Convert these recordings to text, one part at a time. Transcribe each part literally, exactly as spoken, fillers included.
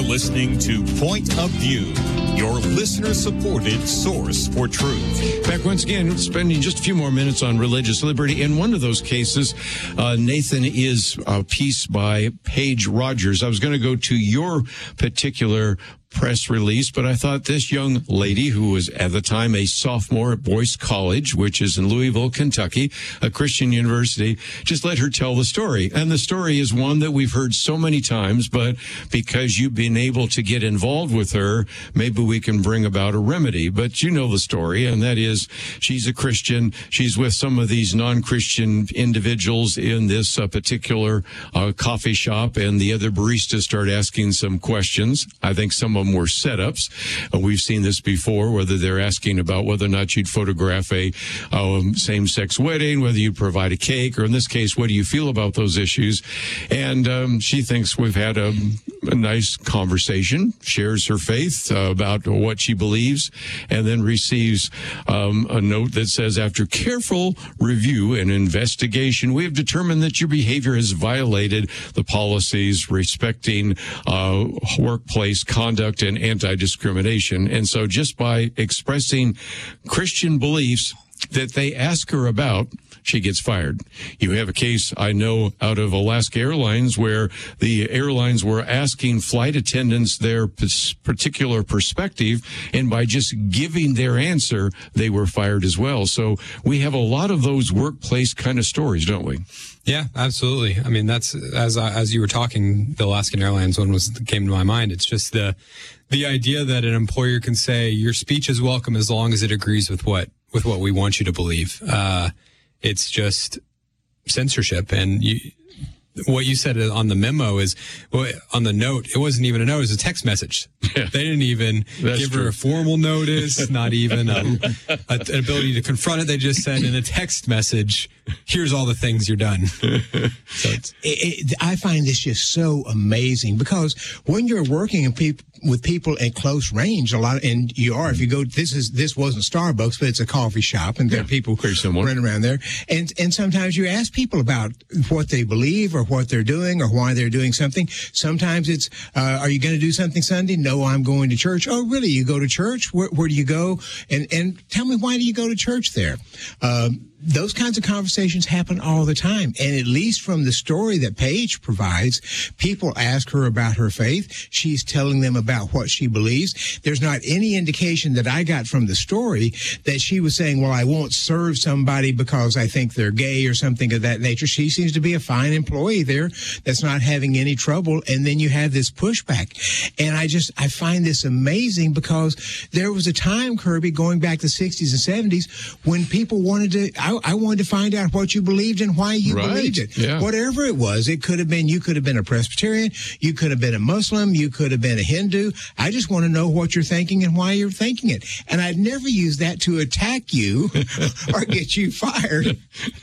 listening to Point of View, your listener-supported source for truth. Back once again, spending just a few more minutes on religious liberty. In one of those cases, uh, Nathan, is a piece by Paige Rogers. I was going to go to your particular press release, but I thought this young lady, who was at the time a sophomore at Boyce College, which is in Louisville, Kentucky, a Christian university, just let her tell the story. And the story is one that we've heard so many times, but because you've been able to get involved with her, maybe we can bring about a remedy. But you know the story, and that is she's a Christian. She's with some of these non-Christian individuals in this uh, particular uh, coffee shop, and the other baristas start asking some questions. I think some of more setups. Uh, we've seen this before, whether they're asking about whether or not you'd photograph a um, same-sex wedding, whether you provide a cake, or in this case, what do you feel about those issues? And um, she thinks we've had a, a nice conversation, shares her faith uh, about what she believes, and then receives um, a note that says, after careful review and investigation, we have determined that your behavior has violated the policies respecting uh, workplace conduct and anti-discrimination. And so just by expressing Christian beliefs that they ask her about, she gets fired. You have a case, I know, out of Alaska Airlines where the airlines were asking flight attendants their particular perspective, and by just giving their answer, they were fired as well. So we have a lot of those workplace kind of stories, don't we? Yeah, absolutely. I mean, that's as I, as you were talking, the Alaskan Airlines one was came to my mind. It's just the the idea that an employer can say your speech is welcome as long as it agrees with what with what we want you to believe. Uh, it's just censorship, and you. What you said on the memo is, well, on the note, it wasn't even a note, it was a text message. Yeah. They didn't even That's give true. her a formal notice, not even a, a, an ability to confront it. They just said in a text message, here's all the things you're done. So it's, it, it, I find this just so amazing because when you're working in peop- with people at close range, a lot, of, and you are, if you go, this is, this wasn't Starbucks, but it's a coffee shop, and there yeah, are people running around there. And, and sometimes you ask people about what they believe or what they're doing or why they're doing something. Sometimes it's, uh, are you going to do something Sunday? No, I'm going to church. Oh, really? You go to church? Where, where do you go? And, and tell me, why do you go to church there? Um, Those kinds of conversations happen all the time. And at least from the story that Paige provides, people ask her about her faith. She's telling them about what she believes. There's not any indication that I got from the story that she was saying, well, I won't serve somebody because I think they're gay or something of that nature. She seems to be a fine employee there that's not having any trouble. And then you have this pushback. And I just, I find this amazing because there was a time, Kirby, going back to the sixties and seventies when people wanted to, I I wanted to find out what you believed and why you right. believed it. Yeah. Whatever it was, it could have been, you could have been a Presbyterian, you could have been a Muslim, you could have been a Hindu. I just want to know what you're thinking and why you're thinking it. And I'd never use that to attack you or get you fired.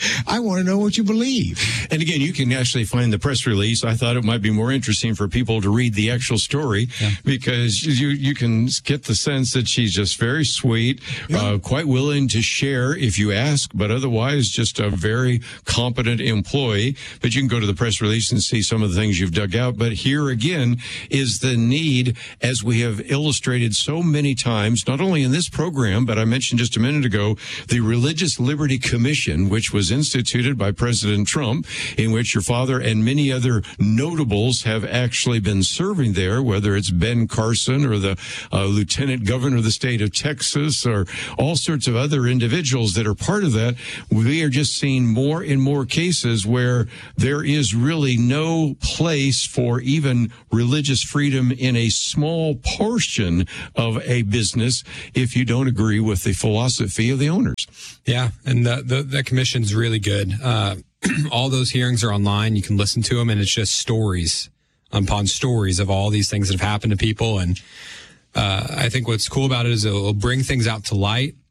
I want to know what you believe. And again, you can actually find the press release. I thought it might be more interesting for people to read the actual story yeah. because you, you can get the sense that she's just very sweet, yeah. uh, quite willing to share if you ask, but otherwise just a very competent employee. But you can go to the press release and see some of the things you've dug out. But here again is the need, as we have illustrated so many times, not only in this program, but I mentioned just a minute ago, the Religious Liberty Commission, which was instituted by President Trump, in which your father and many other notables have actually been serving there, whether it's Ben Carson or the uh, Lieutenant Governor of the state of Texas or all sorts of other individuals that are part of that. We are just seeing more and more cases where there is really no place for even religious freedom in a small portion of a business if you don't agree with the philosophy of the owners. Yeah, and the, the, that commission's really good. Uh, all those hearings are online. You can listen to them, and it's just stories upon stories of all these things that have happened to people. And uh, I think what's cool about it is it'll bring things out to light.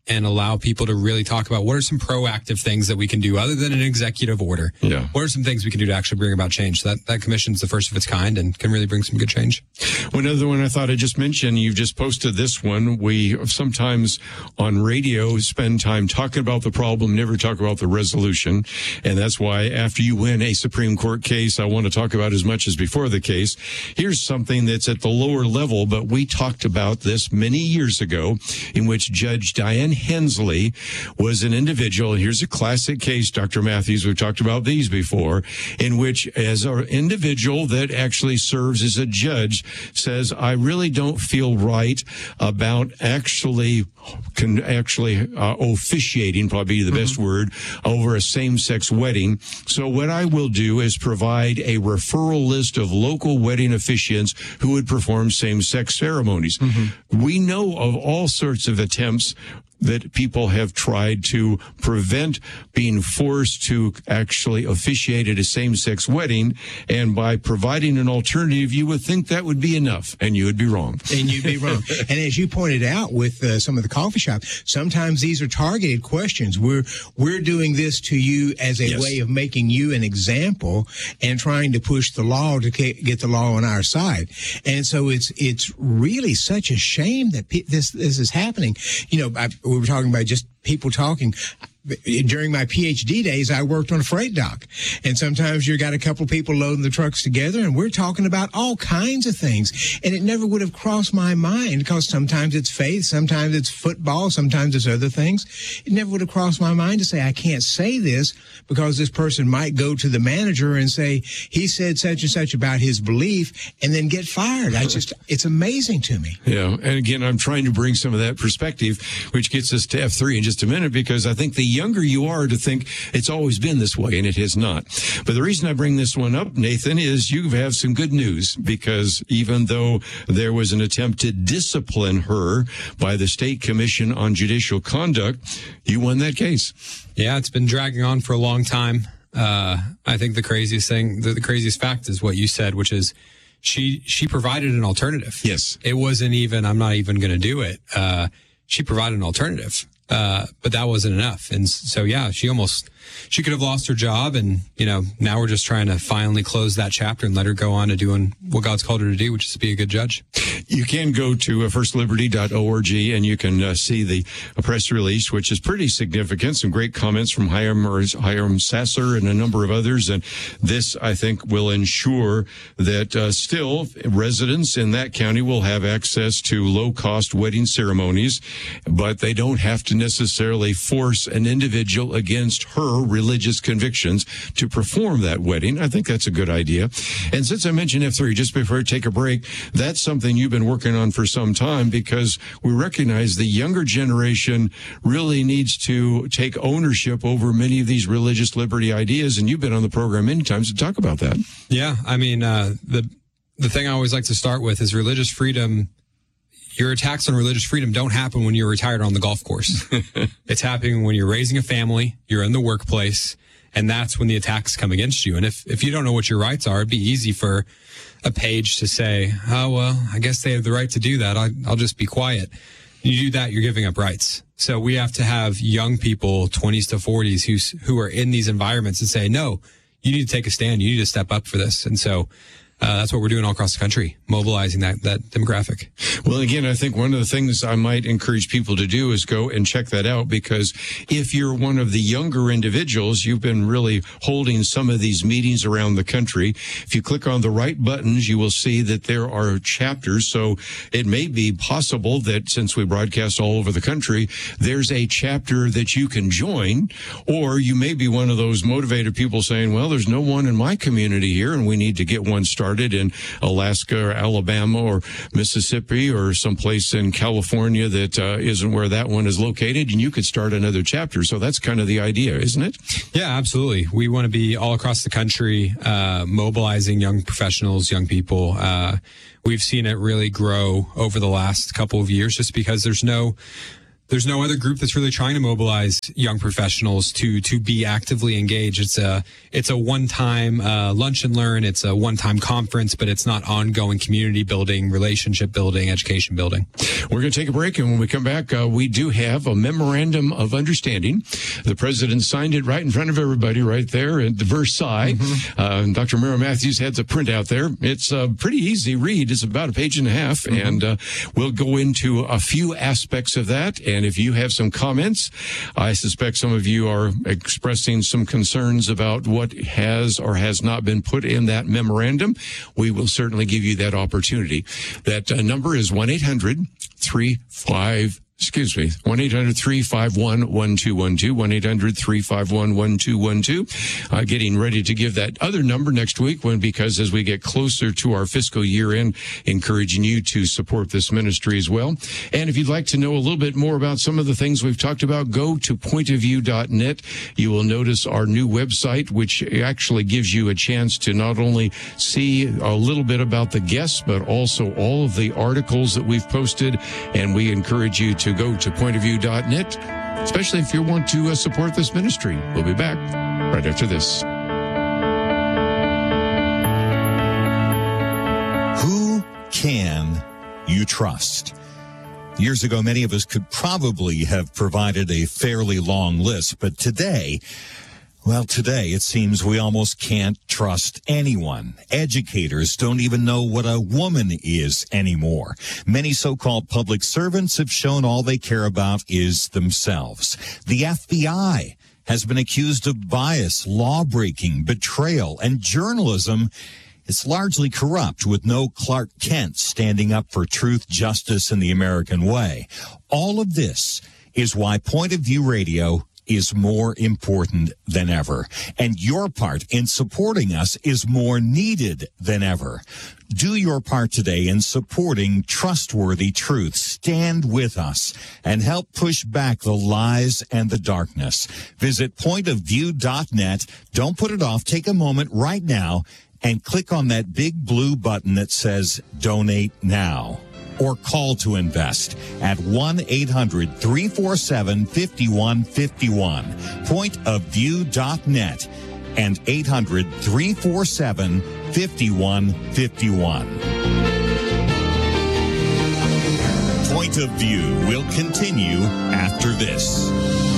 and allow people to really talk about what are some proactive things that we can do other than an executive order. Yeah. What are some things we can do to actually bring about change? So that, that commission's the first of its kind and can really bring some good change. One other one I thought I'd just mention, you've just posted this one. We sometimes on radio spend time talking about the problem, never talk about the resolution. And that's why after you win a Supreme Court case, I want to talk about as much as before the case. Here's something that's at the lower level, but we talked about this many years ago, in which Judge Diane Hensley was an individual. Here's a classic case, Doctor Matthews, we've talked about these before, in which as an individual that actually serves as a judge says, I really don't feel right about actually can actually uh, officiating, probably the best mm-hmm. word, over a same-sex wedding. So what I will do is provide a referral list of local wedding officiants who would perform same-sex ceremonies. Mm-hmm. We know of all sorts of attempts that people have tried to prevent being forced to actually officiate at a same-sex wedding. And by providing an alternative, you would think that would be enough, and you would be wrong. And you'd be wrong. And as you pointed out with uh, some of the coffee shops, sometimes these are targeted questions. We're we're doing this to you as a yes. way of making you an example and trying to push the law to get the law on our side. And so it's it's really such a shame that pe- this this is happening. You know, I, we were talking about just people talking. During my P H D days, I worked on a freight dock. And sometimes you got a couple people loading the trucks together, and we're talking about all kinds of things. And it never would have crossed my mind, because sometimes it's faith, sometimes it's football, sometimes it's other things. It never would have crossed my mind to say, I can't say this because this person might go to the manager and say, he said such and such about his belief, and then get fired. I just, it's amazing to me. Yeah. And again, I'm trying to bring some of that perspective, which gets us to F three in just a minute, because I think the younger you are to think it's always been this way, and it has not. But the reason I bring this one up, Nathan, is you have some good news, because even though there was an attempt to discipline her by the State Commission on Judicial Conduct, you won that case. Yeah, it's been dragging on for a long time. Uh, I think the craziest thing, the, the craziest fact is what you said, which is she she provided an alternative. Yes. It wasn't even, I'm not even going to do it. Uh, she provided an alternative. Uh, but that wasn't enough. And so, yeah, she almost, she could have lost her job. And, you know, now we're just trying to finally close that chapter and let her go on to doing what God's called her to do, which is to be a good judge. You can go to uh, first liberty dot org and you can uh, see the uh, press release, which is pretty significant. Some great comments from Hiram, Hiram Sasser and a number of others. And this, I think, will ensure that uh, still residents in that county will have access to low-cost wedding ceremonies, but they don't have to necessarily force an individual against her religious convictions to perform that wedding. I think that's a good idea. And since I mentioned F three, just before I take a break, that's something you've been working on for some time, because we recognize the younger generation really needs to take ownership over many of these religious liberty ideas. And you've been on the program many times to talk about that. Yeah. I mean, uh, the, the thing I always like to start with is religious freedom. Your attacks on religious freedom don't happen when you're retired on the golf course. It's happening when you're raising a family, you're in the workplace, and that's when the attacks come against you. And if, if you don't know what your rights are, it'd be easy for a page to say, oh, well, I guess they have the right to do that. I, I'll just be quiet. You do that, you're giving up rights. So we have to have young people, twenties to forties, who's, who are in these environments and say, no, you need to take a stand. You need to step up for this. And so Uh, that's what we're doing all across the country, mobilizing that, that demographic. Well, again, I think one of the things I might encourage people to do is go and check that out, because if you're one of the younger individuals, you've been really holding some of these meetings around the country. If you click on the right buttons, you will see that there are chapters. So it may be possible that since we broadcast all over the country, there's a chapter that you can join, or you may be one of those motivated people saying, well, there's no one in my community here, and we need to get one started in Alaska or Alabama or Mississippi or someplace in California that uh, isn't where that one is located, and you could start another chapter. So that's kind of the idea, isn't it? Yeah, absolutely. We want to be all across the country, uh, mobilizing young professionals, young people. Uh, we've seen it really grow over the last couple of years, just because there's no there's no other group that's really trying to mobilize young professionals to to be actively engaged. It's a it's a one-time uh, lunch and learn. It's a one-time conference, but it's not ongoing community building, relationship building, education building. We're going to take a break, and when we come back, uh, we do have a memorandum of understanding. The president signed it right in front of everybody, right there at the Versailles. Mm-hmm. Uh, Doctor Mira Matthews had the printout there. It's a pretty easy read. It's about a page and a half, mm-hmm. and uh, we'll go into a few aspects of that. And if you have some comments, I suspect some of you are expressing some concerns about what has or has not been put in that memorandum. We will certainly give you that opportunity. That uh, number is one eight hundred three five Excuse me, one eight hundred three five one one two one two, one eight hundred three five one one two one two. Uh, getting ready to give that other number next week when, because as we get closer to our fiscal year end, encouraging you to support this ministry as well. And if you'd like to know a little bit more about some of the things we've talked about, go to point of view dot net. You will notice our new website, which actually gives you a chance to not only see a little bit about the guests, but also all of the articles that we've posted. And we encourage you to to go to point of view dot net, especially if you want to uh, support this ministry. We'll be back right after this. Who can you trust? Years ago, many of us could probably have provided a fairly long list, but today, well, today it seems we almost can't trust anyone. Educators don't even know what a woman is anymore. Many so-called public servants have shown all they care about is themselves. The F B I has been accused of bias, law-breaking, betrayal, and journalism is largely corrupt, with no Clark Kent standing up for truth, justice, and the American way. All of this is why Point of View Radio is more important than ever. And your part in supporting us is more needed than ever. Do your part today in supporting trustworthy truth. Stand with us and help push back the lies and the darkness. Visit point of view dot net. Don't put it off. Take a moment right now and click on that big blue button that says Donate Now. Or call to invest at one eight hundred three four seven five one five one. point of view dot net and eight hundred three four seven five one five one. Point of View will continue after this.